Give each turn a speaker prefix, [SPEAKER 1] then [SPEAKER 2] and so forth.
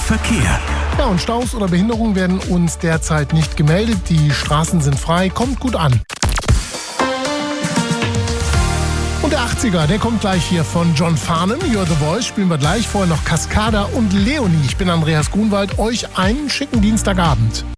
[SPEAKER 1] Verkehr.
[SPEAKER 2] Ja, und Staus oder Behinderungen werden uns derzeit nicht gemeldet. Die Straßen sind frei, kommt gut an. Und der 80er, der kommt gleich hier von John Farnham. You're the Voice spielen wir gleich. Vorher noch Cascada und Leonie. Ich bin Andreas Grunwald. Euch einen schicken Dienstagabend.